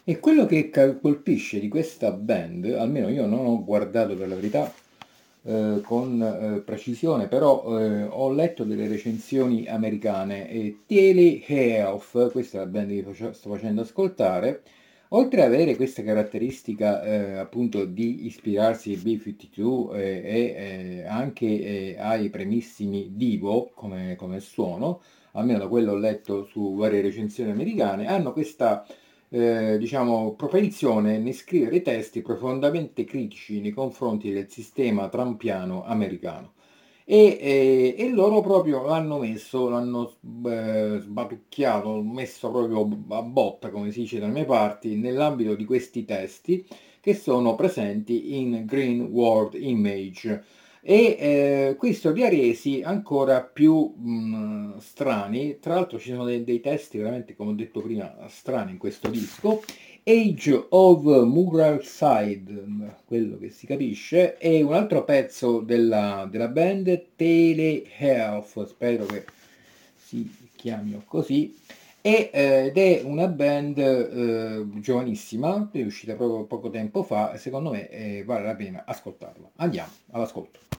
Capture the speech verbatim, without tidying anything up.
E quello che ca- colpisce di questa band, almeno io non ho guardato per la verità eh, con eh, precisione, però eh, ho letto delle recensioni americane e Tele Health, questa è la band che face- sto facendo ascoltare, oltre ad avere questa caratteristica eh, appunto di ispirarsi ai B cinquantadue eh, e eh, anche eh, ai primissimi Divo come, come suono, almeno da quello ho letto su varie recensioni americane, hanno questa eh, diciamo, propensione nel scrivere testi profondamente critici nei confronti del sistema trampiano americano. E, eh, e loro proprio l'hanno messo, l'hanno eh, sbatucchiato, messo proprio a botta, come si dice dalle mie parti, nell'ambito di questi testi che sono presenti in Green World Image. E eh, questo li ha resi ancora più mh, strani. Tra l'altro ci sono dei, dei testi veramente, come ho detto prima, strani in questo disco. Age of Mural Side, quello che si capisce, e un altro pezzo della, della band, Telehealth, spero che si chiamino così, e, eh, ed è una band eh, giovanissima, è uscita proprio poco tempo fa e secondo me eh, vale la pena ascoltarla. Andiamo all'ascolto.